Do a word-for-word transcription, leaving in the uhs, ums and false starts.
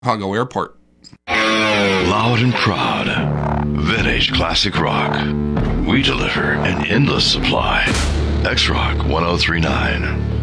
Chicago Airport. Loud and proud. Vintage classic rock. We deliver an endless supply. X-Rock ten thirty-nine.